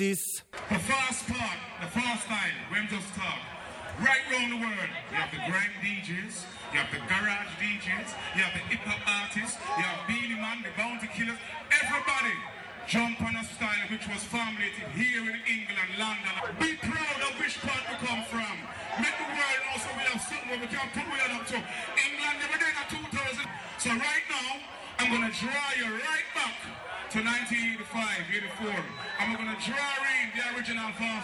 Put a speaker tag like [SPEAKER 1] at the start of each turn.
[SPEAKER 1] This.
[SPEAKER 2] The fast part, the fast style, when just talk. Right round the world, you have the grime DJs, you have the garage DJs, you have the hip hop artists, you have Beenie Man, the Bounty Killers. Everybody jump on a style which was formulated here in England, London. Be proud of which part we come from. Make the world know so we have something where we can put we up to. England never did a 2000. So right now, I'm going to draw you right back to 1985, 84. I'm going to draw in the original fast.